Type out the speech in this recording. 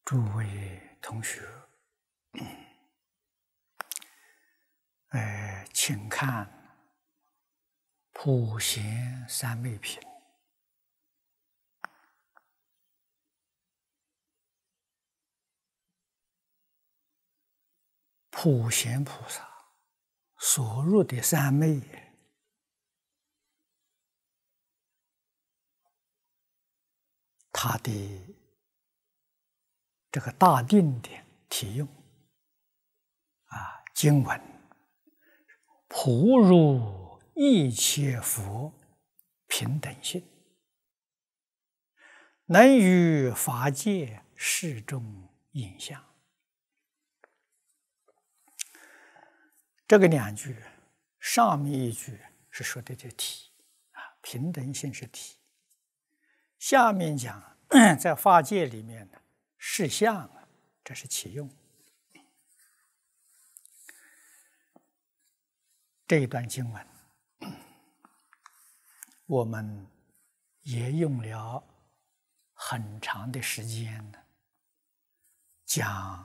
诸位同学，请看普贤三昧品。普贤菩萨所入的三昧，他的这个大定的题用经文，普入一切佛平等性，能于法界示众影像。这个两句，上面一句是说的这体平等性是体，下面讲在法界里面的示相这是其用。这一段经文，我们也用了很长的时间讲